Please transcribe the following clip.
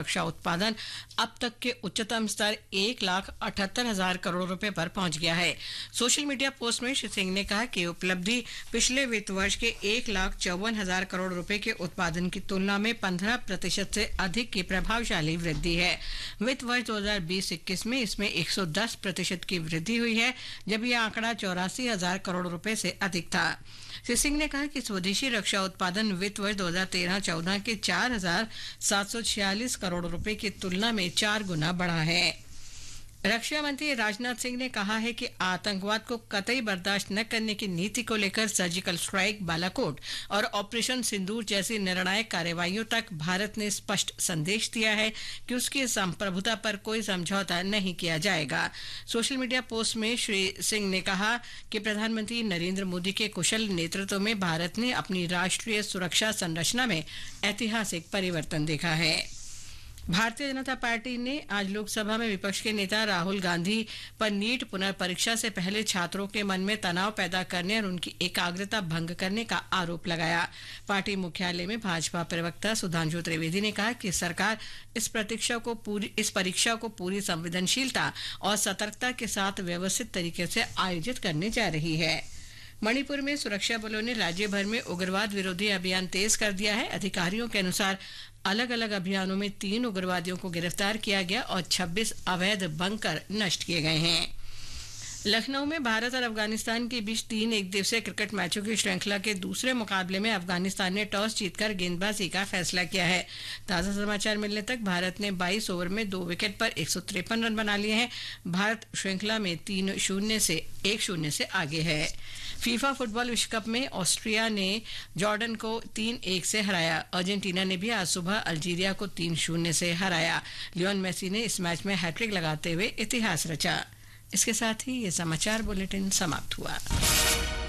रक्षा उत्पादन अब तक के उच्चतम स्तर 1,78,000 करोड़ रुपए पर पहुंच गया है। सोशल मीडिया पोस्ट में श्री सिंह ने कहा कि उपलब्धि पिछले वित्त वर्ष के 1,54,000 करोड़ रुपए के उत्पादन की तुलना में 15% से अधिक की प्रभावशाली वृद्धि है। वित्त वर्ष 2020-21 में इसमें 110% की वृद्धि हुई है, जब यह आंकड़ा 84,000 करोड़ रुपए से अधिक था। श्री सिंह ने कहा कि स्वदेशी रक्षा उत्पादन वित्त वर्ष 2013-14 के 4,746 करोड़ रुपए की तुलना में 4 गुना बढ़ा है। रक्षा मंत्री राजनाथ सिंह ने कहा है कि आतंकवाद को कतई बर्दाश्त न करने की नीति को लेकर सर्जिकल स्ट्राइक, बालाकोट और ऑपरेशन सिंदूर जैसी निर्णायक कार्रवाइयों तक भारत ने स्पष्ट संदेश दिया है कि उसकी संप्रभुता पर कोई समझौता नहीं किया जाएगा। सोशल मीडिया पोस्ट में श्री सिंह ने कहा कि प्रधानमंत्री नरेंद्र मोदी के कुशल नेतृत्व में भारत ने अपनी राष्ट्रीय सुरक्षा संरचना में ऐतिहासिक परिवर्तन देखा है। भारतीय जनता पार्टी ने आज लोकसभा में विपक्ष के नेता राहुल गांधी पर नीट पुनर्परीक्षा से पहले छात्रों के मन में तनाव पैदा करने और उनकी एकाग्रता भंग करने का आरोप लगाया। पार्टी मुख्यालय में भाजपा प्रवक्ता सुधांशु त्रिवेदी ने कहा कि सरकार इस परीक्षा को पूरी संवेदनशीलता और सतर्कता के साथ व्यवस्थित तरीके से आयोजित करने जा रही है। मणिपुर में सुरक्षा बलों ने राज्य भर में उग्रवाद विरोधी अभियान तेज कर दिया है। अधिकारियों के अनुसार अलग अलग अभियानों में 3 उग्रवादियों को गिरफ्तार किया गया और 26 अवैध बंकर नष्ट किए गए हैं। लखनऊ में भारत और अफगानिस्तान के बीच 3 एकदिवसीय क्रिकेट मैचों की श्रृंखला के दूसरे मुकाबले में अफगानिस्तान ने टॉस जीतकर गेंदबाजी का फैसला किया है। ताजा समाचार मिलने तक भारत ने 22 ओवर में 2 विकेट पर 153 रन बना लिए हैं। भारत श्रृंखला में 1-0 से आगे है। फीफा फुटबॉल विश्व कप में ऑस्ट्रिया ने जॉर्डन को 3-1 से हराया। अर्जेंटीना ने भी आज सुबह अल्जीरिया को 3-0 से हराया। लियोन मेसी ने इस मैच में हैट्रिक लगाते हुए इतिहास रचा। इसके साथ ही ये समाचार बुलेटिन समाप्त हुआ।